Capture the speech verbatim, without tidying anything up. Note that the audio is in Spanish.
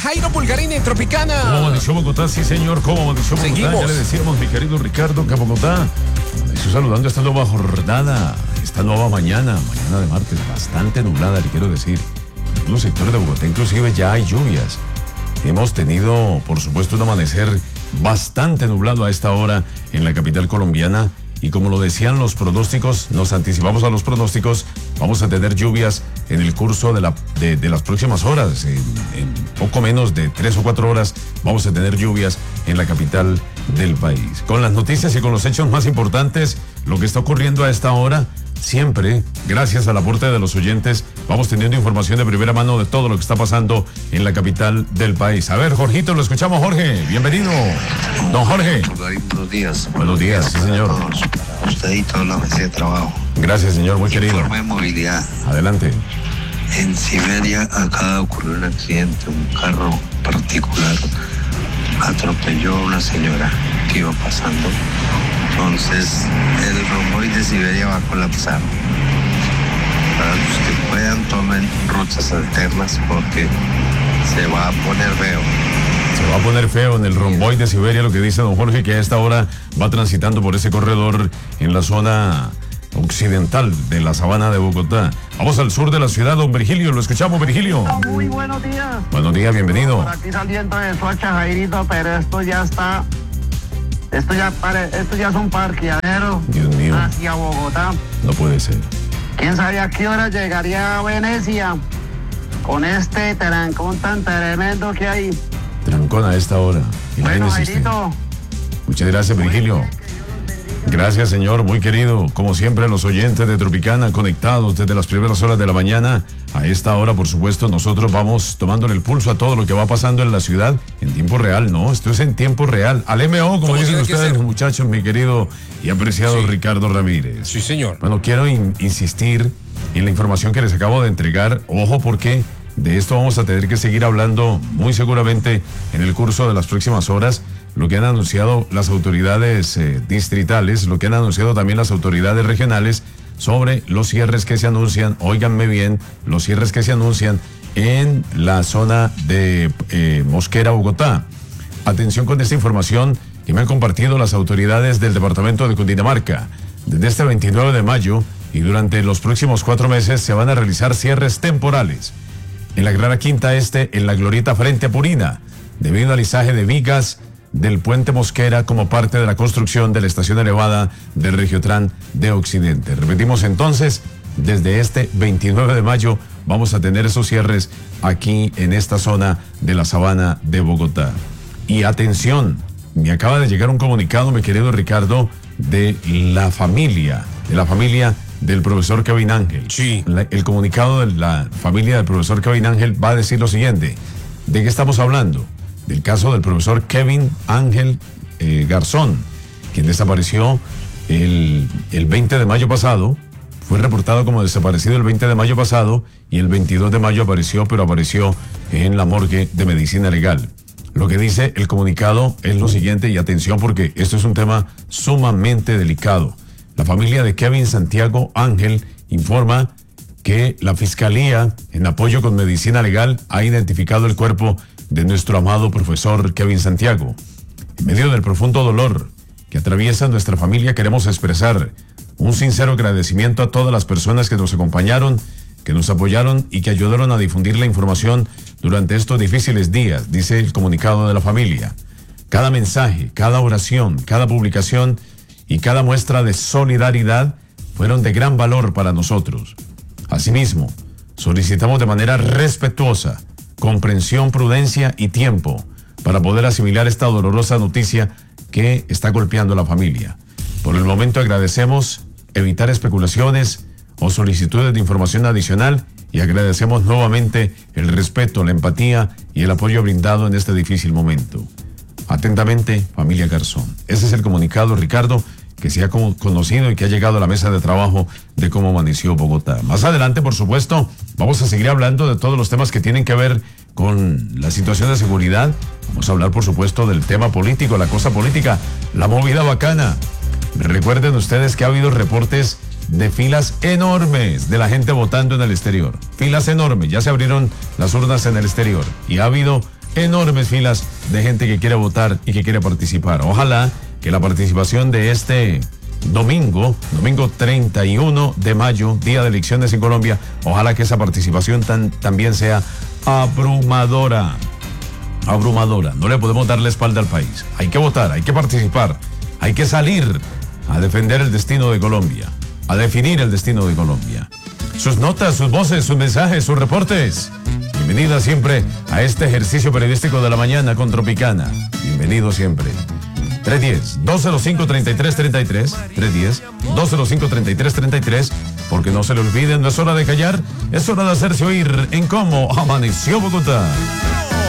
Jairo Pulgarini en Tropicana. ¿Cómo amaneció Bogotá? Sí, señor. ¿Cómo amaneció Bogotá? Seguimos. Ya le decíamos, mi querido Ricardo, que a Bogotá estoy saludando esta nueva jornada, esta nueva mañana, mañana de martes, bastante nublada, le quiero decir. En los sectores de Bogotá inclusive ya hay lluvias. Hemos tenido, por supuesto, un amanecer bastante nublado a esta hora en la capital colombiana. Y como lo decían los pronósticos, nos anticipamos a los pronósticos, vamos a tener lluvias en el curso de, la, de, de las próximas horas. En, en poco menos de tres o cuatro horas vamos a tener lluvias en la capital del país. Con las noticias y con los hechos más importantes, lo que está ocurriendo a esta hora, siempre, gracias al aporte de los oyentes, vamos teniendo información de primera mano de todo lo que está pasando en la capital del país. A ver, Jorgito, lo escuchamos, Jorge. Bienvenido. Don Jorge. Buenos días. Buenos días, sí, señor. Para usted y toda la mesa de trabajo. Gracias, señor, muy querido. Informe de movilidad. Adelante. En Siberia acaba de ocurrir un accidente. Un carro particular atropelló a una señora que iba pasando. Entonces, el romboide de Siberia va a colapsar. Para los que puedan, tomen rutas alternas porque se va a poner feo. Se va a poner feo en el romboide de Siberia, lo que dice don Jorge, que a esta hora va transitando por ese corredor en la zona occidental de la sabana de Bogotá. Vamos al sur de la ciudad, don Virgilio, lo escuchamos, Virgilio. Muy buenos días. Buenos días, bienvenido. Por aquí saliendo de Soacha, Jairito, pero esto ya está, esto ya, pare, esto ya es un parqueadero. Dios mío. Hacia Bogotá. No puede ser. ¿Quién sabe a qué hora llegaría a Venecia con este trancón tan tremendo que hay? Trancón a esta hora. Bueno, Imagínese usted. Jairito. Muchas gracias, Virgilio. Gracias, señor, muy querido. Como siempre, los oyentes de Tropicana conectados desde las primeras horas de la mañana. A esta hora, por supuesto, nosotros vamos tomándole el pulso a todo lo que va pasando en la ciudad en tiempo real, ¿no? Esto es en tiempo real. Al M O, como ¿Cómo dicen tiene que ustedes, ser? muchachos, mi querido y apreciado Sí. Ricardo Ramírez. Sí, señor. Bueno, quiero in- insistir en la información que les acabo de entregar. Ojo, porque de esto vamos a tener que seguir hablando muy seguramente en el curso de las próximas horas. Lo que han anunciado las autoridades eh, distritales, lo que han anunciado también las autoridades regionales sobre los cierres que se anuncian, óiganme bien, los cierres que se anuncian en la zona de eh, Mosquera, Bogotá. Atención con esta información que me han compartido las autoridades del departamento de Cundinamarca. Desde este veintinueve de mayo y durante los próximos cuatro meses se van a realizar cierres temporales en la Clara Quinta Este, en la Glorieta frente a Purina, debido al izaje de vigas del puente Mosquera como parte de la construcción de la estación elevada del Regiotran de Occidente. Repetimos entonces, desde este veintinueve de mayo vamos a tener esos cierres aquí en esta zona de la sabana de Bogotá. Y atención, me acaba de llegar un comunicado, mi querido Ricardo, de la familia, de la familia del profesor Kevin Ángel. Sí. La- el comunicado de la familia del profesor Kevin Ángel va a decir lo siguiente. ¿De qué estamos hablando? Del caso del profesor Kevin Ángel eh, Garzón, quien desapareció el, el veinte de mayo pasado. Fue reportado como desaparecido el veinte de mayo pasado y el veintidós de mayo apareció, pero apareció en la morgue de medicina legal. Lo que dice el comunicado es lo siguiente, y atención porque esto es un tema sumamente delicado. La familia de Kevin Santiago Ángel informa que la Fiscalía, en apoyo con medicina legal, ha identificado el cuerpo de nuestro amado profesor Kevin Santiago. En medio del profundo dolor que atraviesa nuestra familia, queremos expresar un sincero agradecimiento a todas las personas que nos acompañaron, que nos apoyaron y que ayudaron a difundir la información durante estos difíciles días, dice el comunicado de la familia. Cada mensaje, cada oración, cada publicación y cada muestra de solidaridad fueron de gran valor para nosotros. Asimismo, solicitamos de manera respetuosa comprensión, prudencia y tiempo para poder asimilar esta dolorosa noticia que está golpeando a la familia. Por el momento agradecemos evitar especulaciones o solicitudes de información adicional y agradecemos nuevamente el respeto, la empatía y el apoyo brindado en este difícil momento. Atentamente, familia Garzón. Ese es el comunicado, Ricardo, que se ha conocido y que ha llegado a la mesa de trabajo de cómo amaneció Bogotá. Más adelante, por supuesto, vamos a seguir hablando de todos los temas que tienen que ver con la situación de seguridad. Vamos a hablar, por supuesto, del tema político, la cosa política, la movida bacana. Recuerden ustedes que ha habido reportes de filas enormes de la gente votando en el exterior. Filas enormes, ya se abrieron las urnas en el exterior y ha habido enormes filas de gente que quiere votar y que quiere participar. Ojalá que la participación de este domingo, domingo treinta y uno de mayo, día de elecciones en Colombia, ojalá que esa participación tan, también sea abrumadora. Abrumadora. No le podemos dar la espalda al país. Hay que votar, hay que participar, hay que salir a defender el destino de Colombia, a definir el destino de Colombia. Sus notas, sus voces, sus mensajes, sus reportes. Bienvenida siempre a este ejercicio periodístico de la mañana con Tropicana. Bienvenido siempre. tres uno cero, dos cero cinco, tres tres tres tres. tres uno cero, dos cero cinco, tres tres tres tres. Porque no se le olviden, no es hora de callar, es hora de hacerse oír en Cómo Amaneció Bogotá.